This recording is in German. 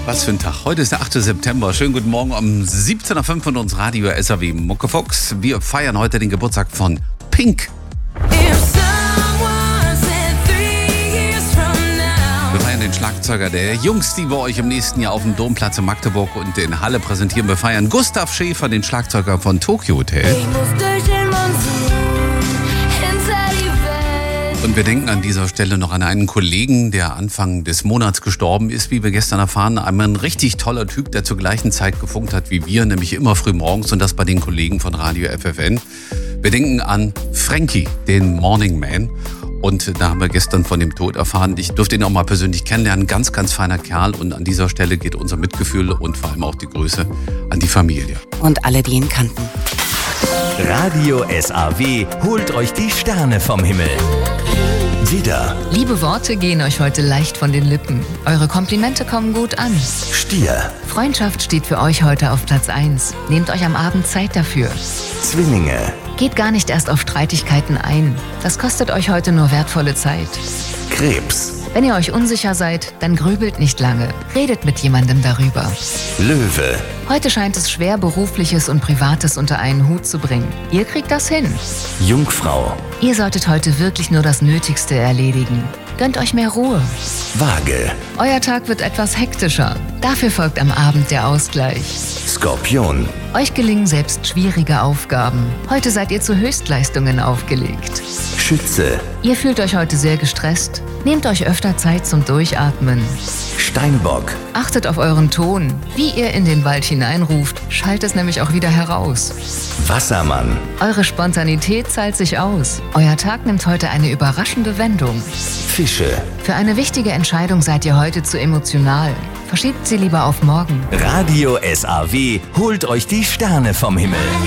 Was für ein Tag. Heute ist der 8. September. Schönen guten Morgen um 17.05 Uhr von uns Radio SAW Muckefuchs. Wir feiern heute den Geburtstag von Pink. Wir feiern den Schlagzeuger der Jungs, die wir euch im nächsten Jahr auf dem Domplatz in Magdeburg und in Halle präsentieren. Wir feiern Gustav Schäfer, den Schlagzeuger von Tokyo Hotel. Und wir denken an dieser Stelle noch an einen Kollegen, der Anfang des Monats gestorben ist, wie wir gestern erfahren. Einmal ein richtig toller Typ, der zur gleichen Zeit gefunkt hat wie wir, nämlich immer früh morgens, und das bei den Kollegen von Radio FFN. Wir denken an Frankie, den Morning Man. Und da haben wir gestern von dem Tod erfahren. Ich durfte ihn auch mal persönlich kennenlernen. Ganz, ganz feiner Kerl. Und an dieser Stelle geht unser Mitgefühl und vor allem auch die Grüße an die Familie. Und alle, die ihn kannten. Radio SAW holt euch die Sterne vom Himmel. Widder, Liebe Worte gehen euch heute leicht von den Lippen. Eure Komplimente kommen gut an. Stier, Freundschaft steht für euch heute auf Platz 1. Nehmt euch am Abend Zeit dafür. Zwillinge, Geht gar nicht erst auf Streitigkeiten ein. Das kostet euch heute nur wertvolle Zeit. Krebs, Wenn ihr euch unsicher seid, dann grübelt nicht lange. Redet mit jemandem darüber. Löwe, Heute scheint es schwer, Berufliches und Privates unter einen Hut zu bringen. Ihr kriegt das hin. Jungfrau, Ihr solltet heute wirklich nur das Nötigste erledigen. Gönnt euch mehr Ruhe. Waage, Euer Tag wird etwas hektischer. Dafür folgt am Abend der Ausgleich. Skorpion, Euch gelingen selbst schwierige Aufgaben. Heute seid ihr zu Höchstleistungen aufgelegt. Schütze, Ihr fühlt euch heute sehr gestresst. Nehmt euch öfter Zeit zum Durchatmen. Steinbock, Achtet auf euren Ton. Wie ihr in den Wald hineinruft, schallt es nämlich auch wieder heraus. Wassermann, Eure Spontanität zahlt sich aus. Euer Tag nimmt heute eine überraschende Wendung. Fische. Für eine wichtige Entscheidung seid ihr heute zu emotional. Verschiebt sie lieber auf morgen. Radio SAW holt euch die Sterne vom Himmel.